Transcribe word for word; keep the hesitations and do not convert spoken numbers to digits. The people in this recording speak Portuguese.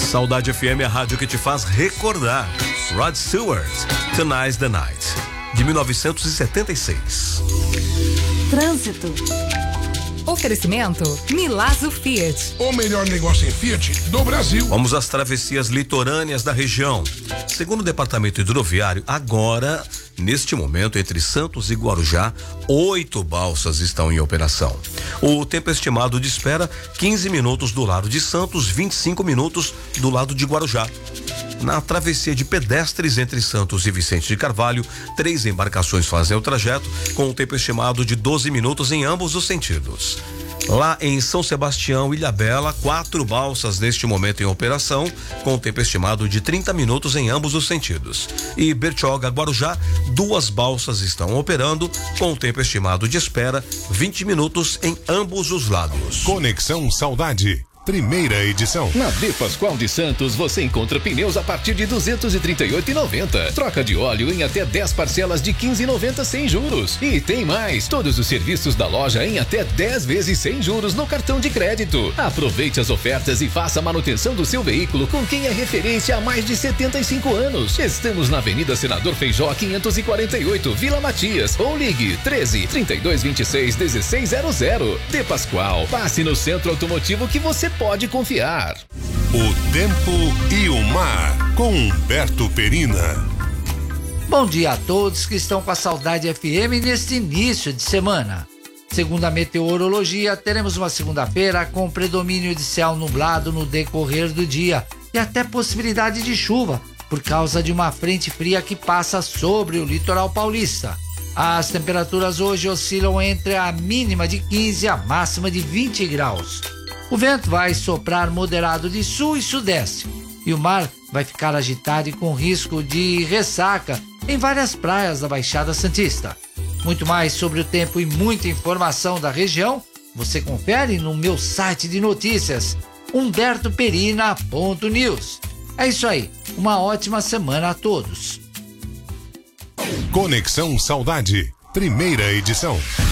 Saudade F M é a rádio que te faz recordar. Rod Stewart, Tonight's the Night, de mil novecentos e setenta e seis. Trânsito. Oferecimento Milazzo Fiat. O melhor negócio em Fiat do Brasil. Vamos às travessias litorâneas da região. Segundo o Departamento Hidroviário, agora, neste momento, entre Santos e Guarujá, oito balsas estão em operação. O tempo estimado de espera, quinze minutos do lado de Santos, vinte e cinco minutos do lado de Guarujá. Na travessia de pedestres entre Santos e Vicente de Carvalho, três embarcações fazem o trajeto, com um tempo estimado de doze minutos em ambos os sentidos. Lá em São Sebastião, Ilhabela, quatro balsas neste momento em operação, com um tempo estimado de trinta minutos em ambos os sentidos. E Bertioga, Guarujá, duas balsas estão operando, com um tempo estimado de espera, vinte minutos em ambos os lados. Conexão Saudade. Primeira edição. Na De Pascoal de Santos você encontra pneus a partir de duzentos e trinta e oito reais e noventa centavos. Troca de óleo em até dez parcelas de quinze reais e noventa centavos sem juros. E tem mais, todos os serviços da loja em até dez vezes sem juros no cartão de crédito. Aproveite as ofertas e faça a manutenção do seu veículo com quem é referência há mais de setenta e cinco anos. Estamos na Avenida Senador Feijó quinhentos e quarenta e oito, Vila Matias, ou ligue treze, trinta e dois, vinte e seis, dezesseis zero zero. De Pascoal, passe no centro automotivo que você pode confiar. O tempo e o mar, com Humberto Perina. Bom dia a todos que estão com a Saudade F M neste início de semana. Segundo a meteorologia, teremos uma segunda-feira com predomínio de céu nublado no decorrer do dia e até possibilidade de chuva por causa de uma frente fria que passa sobre o litoral paulista. As temperaturas hoje oscilam entre a mínima de quinze e a máxima de vinte graus. O vento vai soprar moderado de sul e sudeste e o mar vai ficar agitado e com risco de ressaca em várias praias da Baixada Santista. Muito mais sobre o tempo e muita informação da região você confere no meu site de notícias humberto perina ponto news. É isso aí, uma ótima semana a todos. Conexão Saudade, primeira edição.